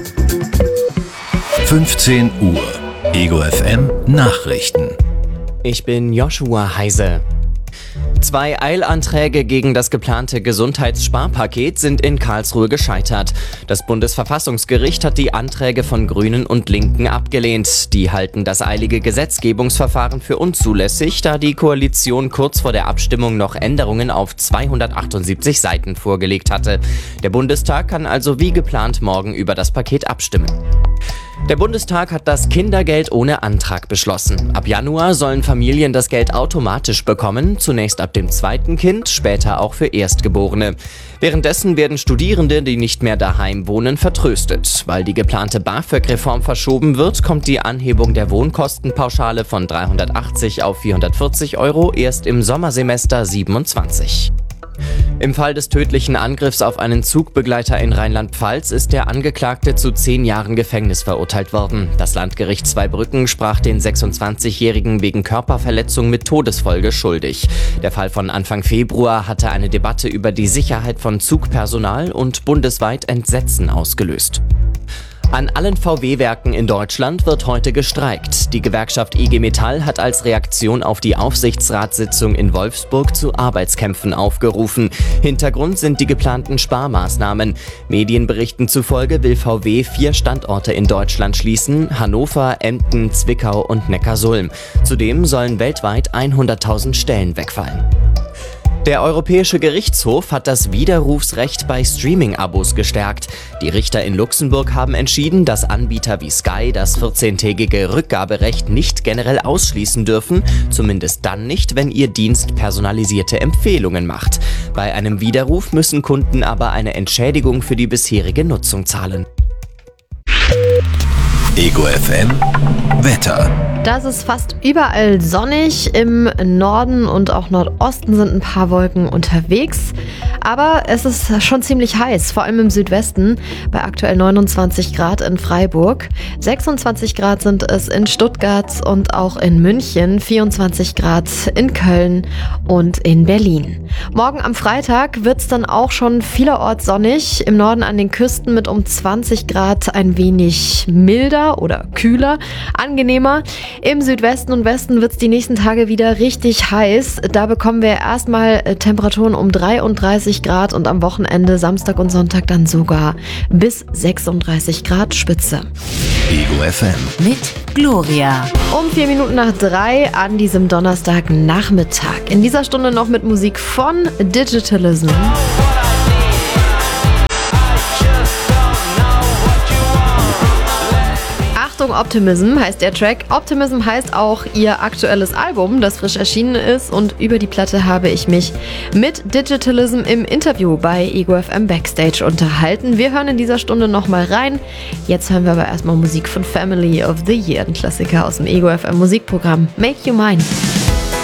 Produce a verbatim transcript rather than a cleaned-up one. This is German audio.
fünfzehn Uhr. Ego F M Nachrichten. Ich bin Joshua Heise. Zwei Eilanträge gegen das geplante Gesundheitssparpaket sind in Karlsruhe gescheitert. Das Bundesverfassungsgericht hat die Anträge von Grünen und Linken abgelehnt. Die halten das eilige Gesetzgebungsverfahren für unzulässig, da die Koalition kurz vor der Abstimmung noch Änderungen auf zweihundertachtundsiebzig Seiten vorgelegt hatte. Der Bundestag kann also wie geplant morgen über das Paket abstimmen. Der Bundestag hat das Kindergeld ohne Antrag beschlossen. Ab Januar sollen Familien das Geld automatisch bekommen, zunächst ab dem zweiten Kind, später auch für Erstgeborene. Währenddessen werden Studierende, die nicht mehr daheim wohnen, vertröstet. Weil die geplante BAföG-Reform verschoben wird, kommt die Anhebung der Wohnkostenpauschale von dreihundertachtzig auf vierhundertvierzig Euro erst im Sommersemester siebenundzwanzig. Im Fall des tödlichen Angriffs auf einen Zugbegleiter in Rheinland-Pfalz ist der Angeklagte zu zehn Jahren Gefängnis verurteilt worden. Das Landgericht Zweibrücken sprach den sechsundzwanzigjährigen wegen Körperverletzung mit Todesfolge schuldig. Der Fall von Anfang Februar hatte eine Debatte über die Sicherheit von Zugpersonal und bundesweit Entsetzen ausgelöst. An allen V W-Werken in Deutschland wird heute gestreikt. Die Gewerkschaft I G Metall hat als Reaktion auf die Aufsichtsratssitzung in Wolfsburg zu Arbeitskämpfen aufgerufen. Hintergrund sind die geplanten Sparmaßnahmen. Medienberichten zufolge will V W vier Standorte in Deutschland schließen: Hannover, Emden, Zwickau und Neckarsulm. Zudem sollen weltweit hunderttausend Stellen wegfallen. Der Europäische Gerichtshof hat das Widerrufsrecht bei Streaming-Abos gestärkt. Die Richter in Luxemburg haben entschieden, dass Anbieter wie Sky das vierzehntägige Rückgaberecht nicht generell ausschließen dürfen, zumindest dann nicht, wenn ihr Dienst personalisierte Empfehlungen macht. Bei einem Widerruf müssen Kunden aber eine Entschädigung für die bisherige Nutzung zahlen. Ego F M Wetter. Das ist fast überall sonnig. Im Norden und auch Nordosten sind ein paar Wolken unterwegs. Aber es ist schon ziemlich heiß, vor allem im Südwesten, bei aktuell neunundzwanzig Grad in Freiburg. sechsundzwanzig Grad sind es in Stuttgart und auch in München, vierundzwanzig Grad in Köln und in Berlin. Morgen am Freitag wird es dann auch schon vielerorts sonnig. Im Norden an den Küsten mit um zwanzig Grad ein wenig milder oder kühler, angenehmer. Im Südwesten und Westen wird es die nächsten Tage wieder richtig heiß. Da bekommen wir erstmal Temperaturen um dreiunddreißig Grad und am Wochenende, Samstag und Sonntag, dann sogar bis sechsunddreißig Grad Spitze. Ego F M mit Gloria. Um vier Minuten nach drei an diesem Donnerstagnachmittag. In dieser Stunde noch mit Musik von Digitalism. Optimism heißt der Track. Optimism heißt auch ihr aktuelles Album, das frisch erschienen ist, und über die Platte habe ich mich mit Digitalism im Interview bei Ego F M Backstage unterhalten. Wir hören in dieser Stunde nochmal rein. Jetzt hören wir aber erstmal Musik von Family of the Year, ein Klassiker aus dem Ego F M Musikprogramm Make You Mine.